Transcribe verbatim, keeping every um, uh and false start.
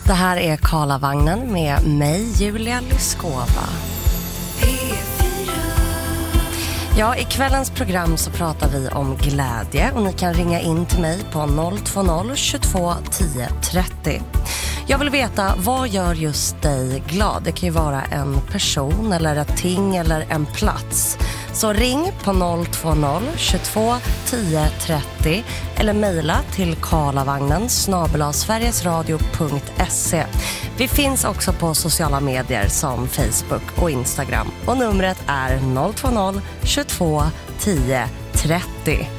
Det här är Karlavagnen med mig, Julia Lyskova. Ja, i kvällens program så pratar vi om glädje och ni kan ringa in till mig på noll två noll tjugotvå tio trettio. Jag vill veta, vad gör just dig glad? Det kan ju vara en person eller ett ting eller en plats. Så ring på noll två noll tjugotvå tio trettio eller mejla till karlavagnen snabel-a sverigesradio punkt se. Vi finns också på sociala medier som Facebook och Instagram. Och numret är noll två noll tjugotvå tio trettio.